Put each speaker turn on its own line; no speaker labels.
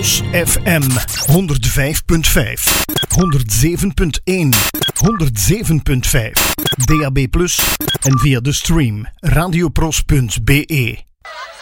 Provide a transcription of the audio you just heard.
Pros FM 105.5, 107.1, 107.5, DAB+ en via de stream radiopros.be.